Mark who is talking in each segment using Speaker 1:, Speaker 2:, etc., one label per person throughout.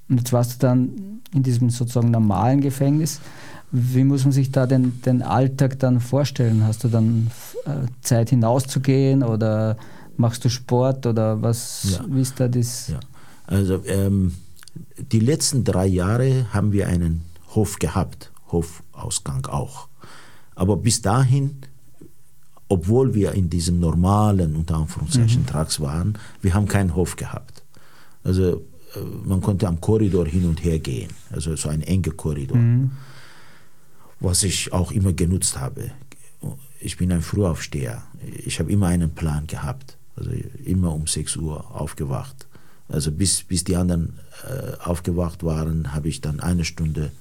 Speaker 1: Und jetzt warst du dann in diesem sozusagen normalen Gefängnis. Wie muss man sich da den Alltag dann vorstellen? Hast du dann Zeit hinauszugehen oder machst du Sport oder was?
Speaker 2: Ja.
Speaker 1: Wie ist da das?
Speaker 2: Ja. Also die letzten 3 Jahre haben wir einen Hof gehabt, Hofausgang auch. Aber bis dahin, obwohl wir in diesem normalen, unter Anführungszeichen, Trucks waren, wir haben keinen Hof gehabt. Also man konnte am Korridor hin und her gehen, also so ein enger Korridor, was ich auch immer genutzt habe. Ich bin ein Frühaufsteher, ich habe immer einen Plan gehabt, also immer um 6 Uhr aufgewacht. Also bis die anderen aufgewacht waren, habe ich dann eine Stunde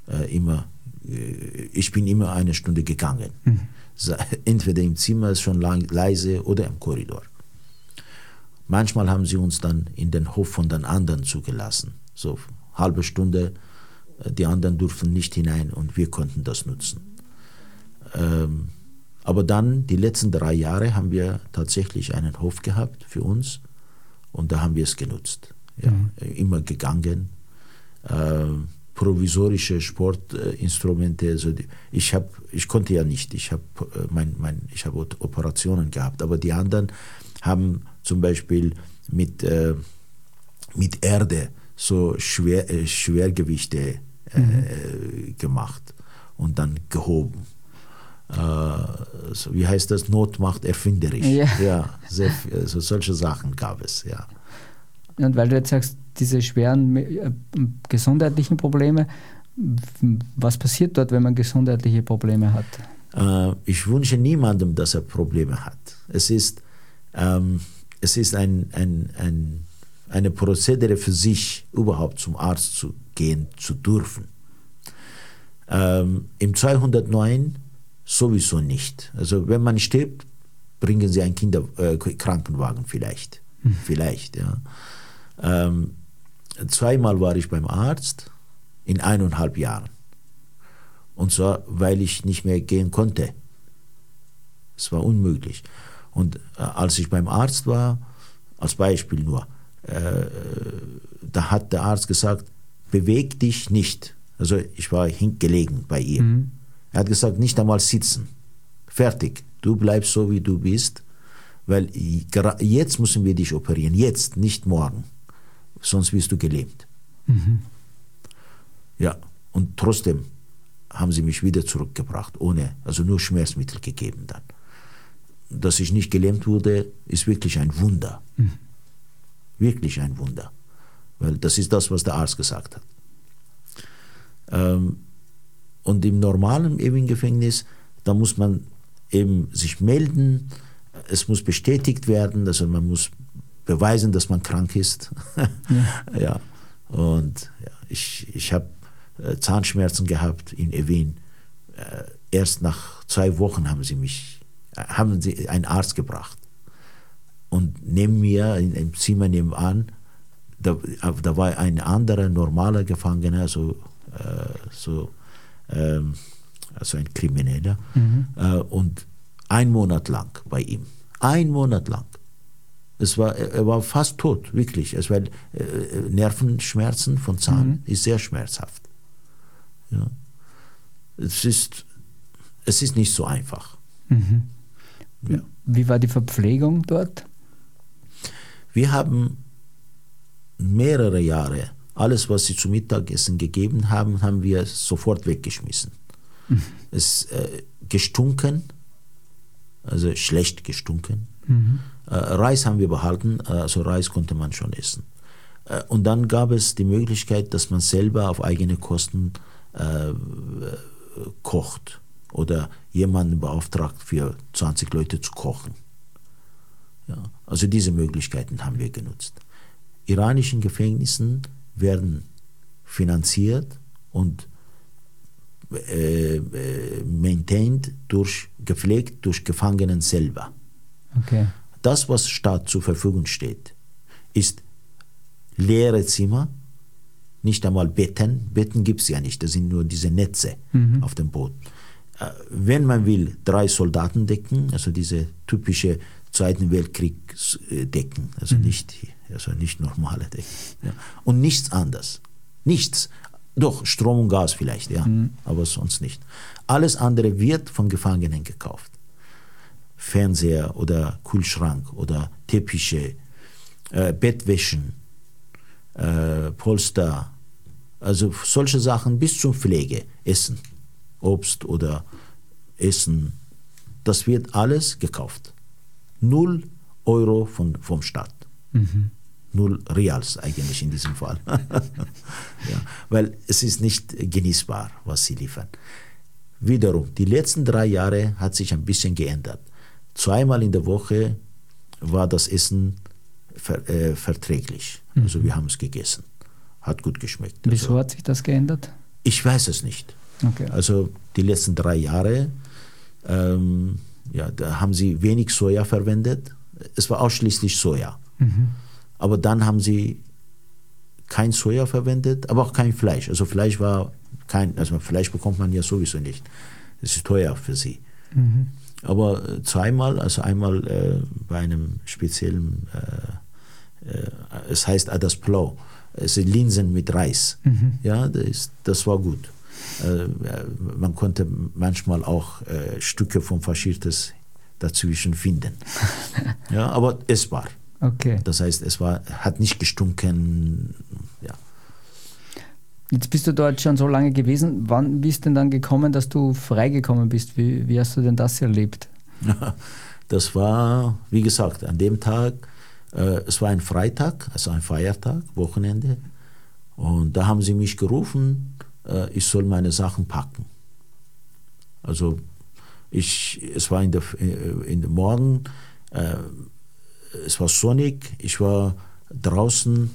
Speaker 2: ich bin immer eine Stunde gegangen. Entweder im Zimmer ist schon leise oder im Korridor. Manchmal haben sie uns dann in den Hof von den anderen zugelassen. So halbe Stunde, die anderen durften nicht hinein und wir konnten das nutzen. Aber dann, die letzten 3 Jahre, haben wir tatsächlich einen Hof gehabt für uns und da haben wir es genutzt. Ja, immer gegangen. Provisorische Sportinstrumente, also ich konnte ja nicht, ich habe Operationen gehabt, aber die anderen haben zum Beispiel mit Erde so Schwergewichte gemacht und dann gehoben. So, wie heißt das? Not macht erfinderisch. Ja, solche Sachen gab es, ja.
Speaker 1: Und weil du jetzt sagst, diese schweren gesundheitlichen Probleme, was passiert dort, wenn man gesundheitliche Probleme hat?
Speaker 2: Ich wünsche niemandem, dass er Probleme hat. Es ist eine Prozedere für sich, überhaupt zum Arzt zu gehen zu dürfen. Im 209 sowieso nicht. Also wenn man stirbt, bringen sie einen Krankenwagen vielleicht. Vielleicht, ja. 2-mal war ich beim Arzt in 1,5 Jahren. Und zwar, weil ich nicht mehr gehen konnte. Es war unmöglich. Und als ich beim Arzt war, als Beispiel nur, da hat der Arzt gesagt, beweg dich nicht. Also ich war gelegen bei ihm. Er hat gesagt, nicht einmal sitzen. Fertig. Du bleibst so, wie du bist, weil jetzt müssen wir dich operieren. Jetzt, nicht morgen. Sonst wirst du gelähmt. Ja, und trotzdem haben sie mich wieder zurückgebracht, also nur Schmerzmittel gegeben dann. Dass ich nicht gelähmt wurde, ist wirklich ein Wunder. Wirklich ein Wunder. Weil das ist das, was der Arzt gesagt hat. Und im normalen ewigen Gefängnis, da muss man eben sich melden, es muss bestätigt werden, also man muss beweisen, dass man krank ist. Ja. Und ja, ich habe Zahnschmerzen gehabt in Ewin. Erst nach 2 Wochen haben sie einen Arzt gebracht. Und neben mir, im Zimmer nebenan, da war ein anderer normaler Gefangener, also ein Krimineller, und 1 Monat lang bei ihm. 1 Monat lang. Er war fast tot, wirklich. Weil Nervenschmerzen von Zahn ist sehr schmerzhaft. Ja. Es ist nicht so einfach. Ja.
Speaker 1: Wie war die Verpflegung dort?
Speaker 2: Wir haben mehrere Jahre, alles, was sie zum Mittagessen gegeben haben, haben wir sofort weggeschmissen. Es gestunken, also schlecht gestunken. Reis haben wir behalten, also Reis konnte man schon essen. Und dann gab es die Möglichkeit, dass man selber auf eigene Kosten kocht oder jemanden beauftragt, für 20 Leute zu kochen. Ja, also diese Möglichkeiten haben wir genutzt. Iranischen Gefängnissen werden finanziert und gepflegt durch Gefangenen selber.
Speaker 1: Okay.
Speaker 2: Das, was Staat zur Verfügung steht, ist leere Zimmer, nicht einmal Betten. Betten gibt es ja nicht, das sind nur diese Netze auf dem Boden. Wenn man will, 3 Soldatendecken, also diese typische Zweiten Weltkriegsdecken, also nicht normale Decken. Ja. Und nichts anderes. Nichts. Doch, Strom und Gas vielleicht, ja, aber sonst nicht. Alles andere wird von Gefangenen gekauft. Fernseher oder Kühlschrank oder Teppiche, Bettwäschen, Polster, also solche Sachen bis zur Pflege, Essen, Obst oder Essen, das wird alles gekauft. 0 Euro vom Staat. 0 Reals eigentlich in diesem Fall. Ja, weil es ist nicht genießbar, was sie liefern. Wiederum, die letzten 3 Jahre hat sich ein bisschen geändert. 2-mal in der Woche war das Essen verträglich. Also wir haben es gegessen. Hat gut geschmeckt.
Speaker 1: Wieso
Speaker 2: Also,
Speaker 1: hat sich das geändert?
Speaker 2: ich weiß es nicht.
Speaker 1: Okay.
Speaker 2: Also die letzten 3 Jahre, da haben sie wenig Soja verwendet. Es war ausschließlich Soja. Aber dann haben sie kein Soja verwendet, aber auch kein Fleisch. Also Fleisch war also Fleisch bekommt man ja sowieso nicht. Das ist teuer für sie. Aber 2-mal, also einmal bei einem speziellen, es heißt das Plau, also Linsen mit Reis. Ja, das war gut. Man konnte manchmal auch Stücke vom Faschiertes dazwischen finden. Ja, aber essbar.
Speaker 1: Okay.
Speaker 2: Das heißt, hat nicht gestunken. Ja.
Speaker 1: Jetzt bist du dort schon so lange gewesen. Wann bist du denn dann gekommen, dass du freigekommen bist? Wie hast du denn das erlebt?
Speaker 2: Das war, wie gesagt, an dem Tag, es war ein Freitag, also ein Feiertag, Wochenende. Und da haben sie mich gerufen, ich soll meine Sachen packen. Also es war in der Morgen, es war sonnig, ich war draußen,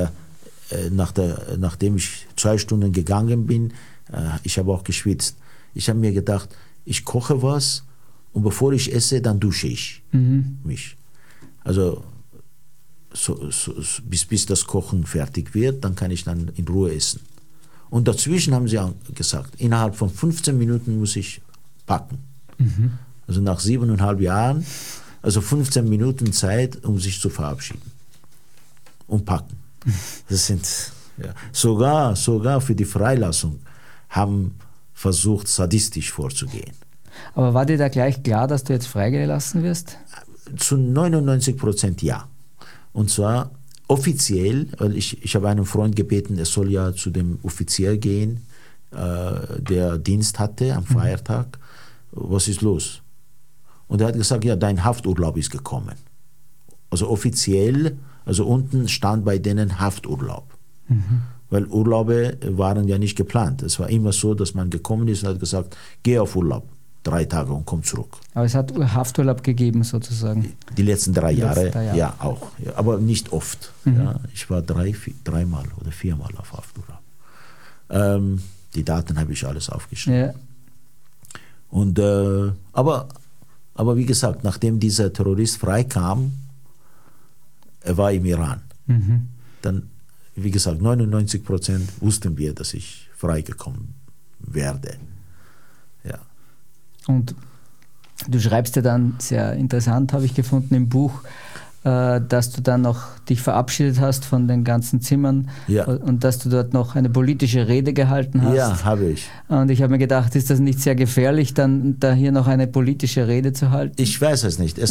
Speaker 2: nachdem ich 2 Stunden gegangen bin, ich habe auch geschwitzt. Ich habe mir gedacht, ich koche was und bevor ich esse, dann dusche ich mich. Also bis das Kochen fertig wird, dann kann ich dann in Ruhe essen. Und dazwischen haben sie gesagt, innerhalb von 15 Minuten muss ich packen. Also nach 7,5 Jahren, also 15 Minuten Zeit, um sich zu verabschieden. Und packen. Das sind, sogar für die Freilassung haben versucht, sadistisch vorzugehen.
Speaker 1: Aber war dir da gleich klar, dass du jetzt freigelassen wirst?
Speaker 2: Zu 99% ja. Und zwar offiziell, weil ich habe einen Freund gebeten, er soll ja zu dem Offizier gehen, der Dienst hatte am Feiertag. Was ist los? Und er hat gesagt, ja, dein Hafturlaub ist gekommen. Also offiziell, also unten stand bei denen Hafturlaub. Weil Urlaube waren ja nicht geplant. Es war immer so, dass man gekommen ist und hat gesagt, geh auf Urlaub, 3 Tage und komm zurück.
Speaker 1: Aber es hat Hafturlaub gegeben sozusagen.
Speaker 2: Die letzten 3 Jahre, ja auch. Ja, aber nicht oft. Ja. Ich war 3-mal oder 4-mal auf Hafturlaub. Die Daten habe ich alles aufgeschrieben. Ja. Und, aber wie gesagt, nachdem dieser Terrorist freikam, er war im Iran. Dann, wie gesagt, 99% wussten wir, dass ich freigekommen werde. Ja.
Speaker 1: Und du schreibst ja dann, sehr interessant habe ich gefunden im Buch, dass du dann noch dich verabschiedet hast von den ganzen Zimmern und dass du dort noch eine politische Rede gehalten hast.
Speaker 2: Ja, habe ich.
Speaker 1: Und ich habe mir gedacht, ist das nicht sehr gefährlich, dann da hier noch eine politische Rede zu halten?
Speaker 2: Ich weiß es nicht.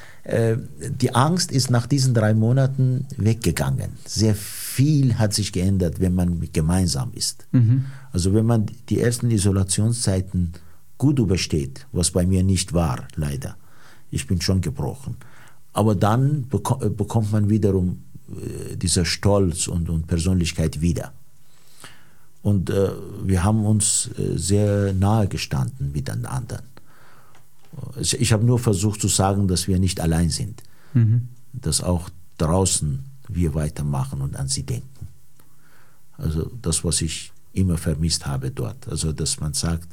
Speaker 2: Die Angst ist nach diesen 3 Monaten weggegangen. Sehr viel hat sich geändert, wenn man gemeinsam ist. Also wenn man die ersten Isolationszeiten gut übersteht, was bei mir nicht war, leider. Ich bin schon gebrochen. Aber dann bekommt man wiederum dieser Stolz und Persönlichkeit wieder. Und wir haben uns sehr nahe gestanden miteinander. Ich habe nur versucht zu sagen, dass wir nicht allein sind. Dass auch draußen wir weitermachen und an sie denken. Also das, was ich immer vermisst habe dort. Also dass man sagt,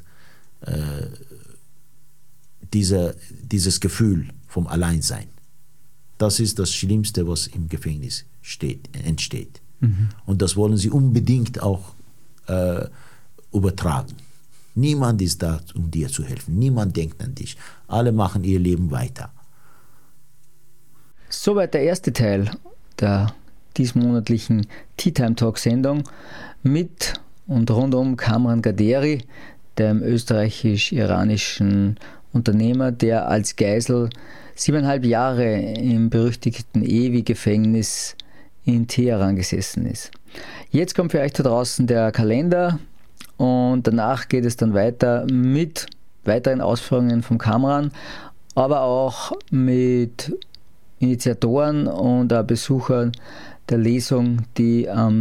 Speaker 2: dieses Gefühl vom Alleinsein. Das ist das Schlimmste, was im Gefängnis entsteht. Und das wollen sie unbedingt auch übertragen. Niemand ist da, um dir zu helfen. Niemand denkt an dich. Alle machen ihr Leben weiter.
Speaker 1: Soweit der erste Teil der diesmonatlichen Tea Time Talk Sendung mit und rund um Kamran Gaderi, dem österreichisch-iranischen Unternehmer, der als Geisel 7,5 Jahre im berüchtigten Ewi-Gefängnis in Teheran gesessen ist. Jetzt kommt für euch da draußen der Kalender und danach geht es dann weiter mit weiteren Ausführungen vom Kamran, aber auch mit Initiatoren und Besuchern der Lesung, die am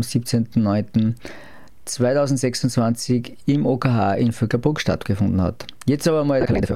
Speaker 1: 17.09.2026 im OKH in Vöcklabruck stattgefunden hat. Jetzt aber mal der Kalender für